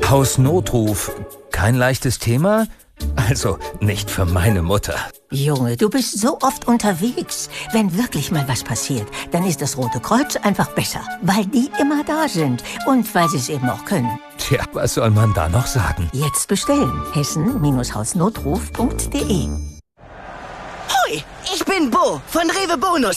Hausnotruf. Kein leichtes Thema? Also, nicht für meine Mutter. Junge, du bist so oft unterwegs. Wenn wirklich mal was passiert, dann ist das Rote Kreuz einfach besser. Weil die immer da sind. Und weil sie es eben auch können. Tja, was soll man da noch sagen? Jetzt bestellen. Hessen-hausnotruf.de. Hoi, ich bin Bo von Rewe Bonus.